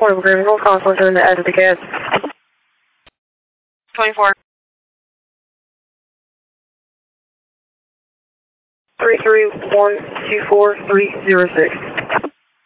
Morning, Graham. Roll call, someone turn the edge of the cab. 24. 33124-306.